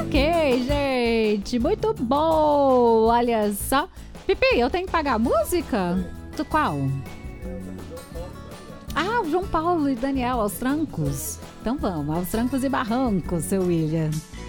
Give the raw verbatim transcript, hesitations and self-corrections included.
Ok, gente, muito bom. Olha só. Pipi, eu tenho que pagar a música? Do qual? Ah, o João Paulo e Daniel, aos trancos. Então vamos, aos trancos e barrancos, seu William.